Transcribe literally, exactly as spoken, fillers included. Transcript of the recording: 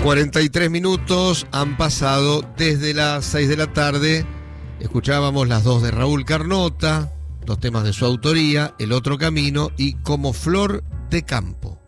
cuarenta y tres minutos han pasado desde las seis de la tarde. Escuchábamos las dos de Raúl Carnota, dos temas de su autoría, El otro camino y Como flor de campo.